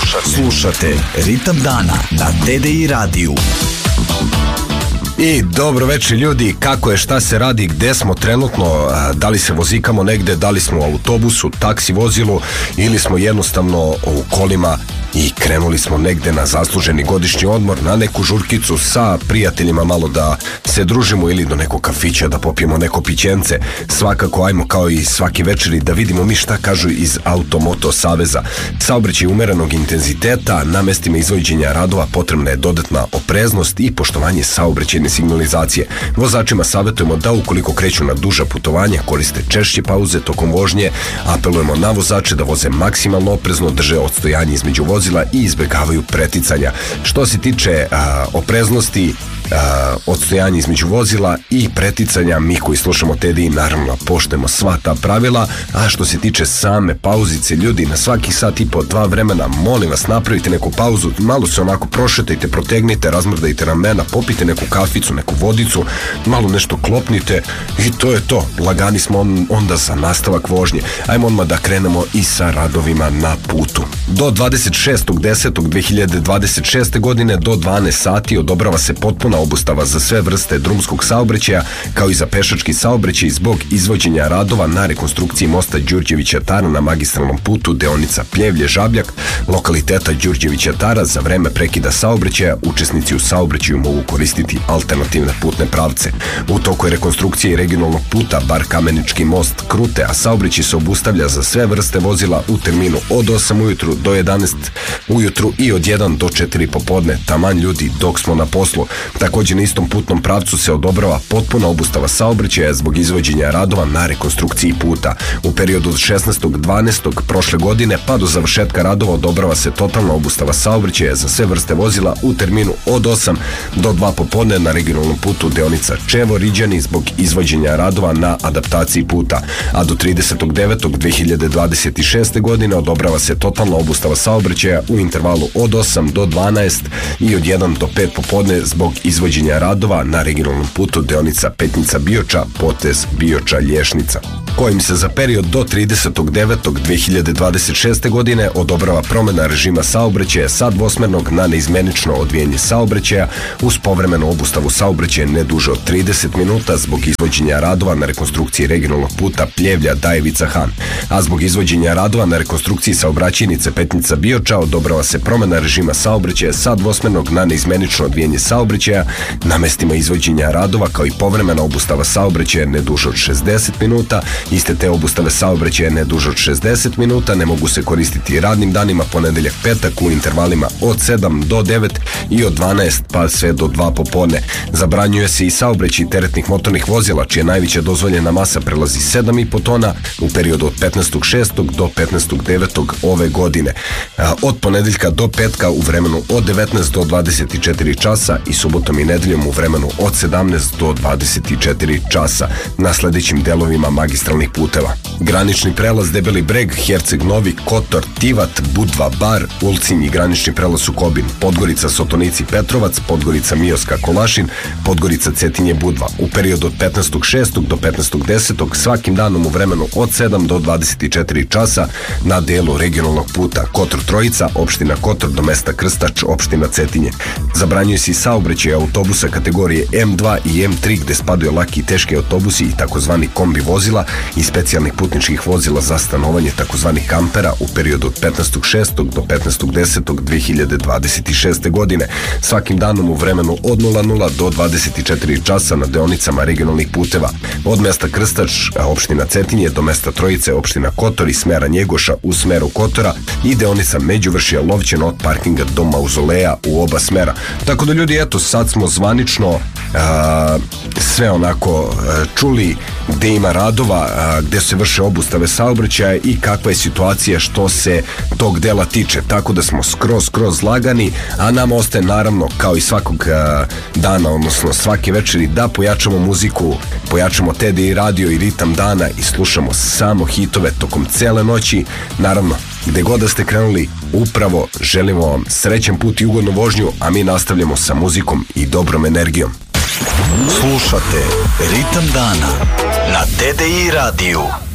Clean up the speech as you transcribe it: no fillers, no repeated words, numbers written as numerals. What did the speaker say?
Slušate Ritam dana na TDI radiju. I dobro večer ljudi, kako je, šta se radi, gde smo trenutno, da li se vozikamo negde, da li smo u autobusu, taksi vozilu ili smo jednostavno u kolima i krenuli smo negde na zasluženi godišnji odmor, na neku žurkicu sa prijateljima, malo da se družimo ili do nekog kafića da popijemo neko pićence. Svakako ajmo kao i svaki večeri da vidimo mi šta kažu iz Automoto saveza. Saobraćaj umerenog intenziteta, na mestima izvođenja radova potrebna je dodatna opreznost i poštovanje saobraćajne signalizacije. Vozačima savjetujemo da ukoliko kreću na duža putovanja koriste češće pauze tokom vožnje, apelujemo na vozače da voze maksimalno oprezno, drže odstojanje između vozila i izbegavaju preticanja. Što se tiče opreznosti, odstojanje između vozila i preticanja, mi koji slušamo TDI naravno poštujemo sva ta pravila. A što se tiče same pauzice, ljudi, na svaki sat i po 2 vremena molim vas napravite neku pauzu, malo se onako prošetajte, protegnite, razmrdajte ramena, popite neku kaficu, neku vodicu, malo nešto klopnite i to je to. Lagani smo onda za nastavak vožnje. Ajmo odmah da krenemo i sa radovima na putu. Do 26.10.2026. godine do 12 sati odobrava se potpuna obustava za sve vrste drumskog saobraćaja kao i za pešački saobraćaj zbog izvođenja radova na rekonstrukciji mosta Đurđevića Tara na magistralnom putu deonica Pljevlje-Žabljak, lokaliteta Đurđevića Tara. Za vreme prekida saobraćaja učesnici u saobraćaju mogu koristiti alternativne putne pravce. U toku je rekonstrukcija i regionalnog puta Bar-Kamenički most Krute, a saobraćaj se obustavlja za sve vrste vozila u terminu od 8 ujutru do 11 ujutru i od 1 do 4 popodne. Taman ljudi dok smo na poslu. Također na istom putnom pravcu se odobrava potpuna obustava saobraćaja zbog izvođenja radova na rekonstrukciji puta. U periodu od 16.12. prošle godine pa do završetka radova odobrava se totalna obustava saobraćaja za sve vrste vozila u terminu od 8 do 2 popodne na regionalnom putu deonica Čevo-Riđani zbog izvođenja radova na adaptaciji puta. A do 30.9.2026. godine odobrava se totalna obustava saobraćaja u intervalu od 8 do 12 i od 1 do 5 popodne zbog izvođenja radova na regionalnom putu deonica Petnica-Bioča, potez Bioča-Lješnica, kojim se za period do 30.9.2026. godine odobrava promena režima saobraćaja sa dvosmernog na neizmenično odvijanje saobraćaja uz povremenu obustavu saobraćaja ne duže od 30 minuta zbog izvođenja radova na rekonstrukciji regionalnog puta Pljevlja-Dajevica-Han. A zbog izvođenja radova na rekonstrukciji saobraćajnice Petnica-Bioča odobrava se promena režima saobraćaja sa dvosmernog na neizmenično odvijanje saobraćaja na mestima izvođenja radova kao i povremena obustava saobraćaja ne duže od 60 minuta. Iste te obustave saobraćaja ne duže od 60 minuta ne mogu se koristiti radnim danima ponedeljak, petak u intervalima od 7 do 9 i od 12 pa sve do 2 popodne. Zabranjuje se i saobraćaj teretnih motornih vozila čija najveća dozvoljena masa prelazi 7,5 tona u periodu od 15.6. do 15.9. ove godine. Od ponedeljka do petka u vremenu od 19 do 24 časa i subotom i nedeljom u vremenu od 17 do 24 časa na sledećim delovima magistralnih puteva: granični prelaz Debeli Breg, Herceg Novi, Kotor, Tivat, Budva, Bar, Ulcinj i granični prelaz Sukobin, Podgorica, Sotonici, Petrovac, Podgorica, Mioska, Kolašin, Podgorica, Cetinje, Budva. U periodu od 15.6. do 15.10. svakim danom u vremenu od 7 do 24 časa na delu regionalnog puta Kotor Trojica, opština Kotor do mesta Krstač, opština Cetinje. Zabranjuje se i saobraćaj autobusa kategorije M2 i M3 gde spadaju laki i teški autobusi i takozvani kombi vozila i specijalnih putničkih vozila za stanovanje takozvanih kampera u periodu od 15.6. do 15.10.2026. godine. Svakim danom u vremenu od 00 do 24 časa na deonicama regionalnih puteva od mesta Krstač, opština Cetinje do mesta Trojice, opština Kotor i smera Njegoša u smeru Kotora i deonica Međuvršja Lovćeno od parkinga do Mauzoleja u oba smera. Tako da ljudi, eto, sad smo zvanično sve onako čuli gde ima radova, gde se vrše obustave saobraćaja i kakva je situacija što se tog dela tiče. Tako da smo skroz lagani, a nam ostaje naravno kao i svakog dana, odnosno svake večeri, da pojačamo muziku, pojačamo TDI radio i ritam dana i slušamo samo hitove tokom cele noći. Naravno, gde god da ste krenuli, upravo želimo vam srećan put i ugodnu vožnju, a mi nastavljamo sa muzikom i dobrom energijom. Slušate Ritam dana na TDI radiju.